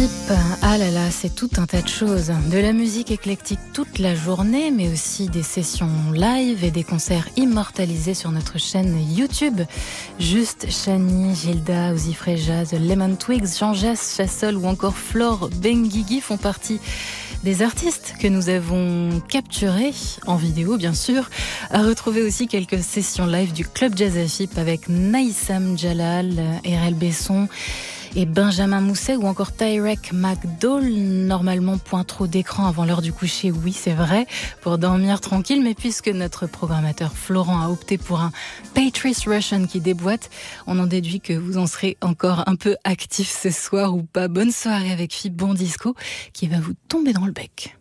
Ah là là, c'est tout un tas de choses. De la musique éclectique toute la journée, mais aussi des sessions live et des concerts immortalisés sur notre chaîne YouTube. Juste Chani, Gilda, Uzi Freja, The Lemon Twigs, Jean Jass, Chassol ou encore Flore Benguigui font partie des artistes que nous avons capturés en vidéo, bien sûr. À retrouver aussi quelques sessions live du Club Jazz Afip avec Naïsam Jalal, RL Besson et Benjamin Mousset ou encore Tyrek McDowell. Normalement, point trop d'écran avant l'heure du coucher, oui, c'est vrai, pour dormir tranquille. Mais puisque notre programmateur Florent a opté pour un Patrice Russian qui déboîte, on en déduit que vous en serez encore un peu actif ce soir ou pas. Bonne soirée avec Fib Bon Disco qui va vous tomber dans le bec.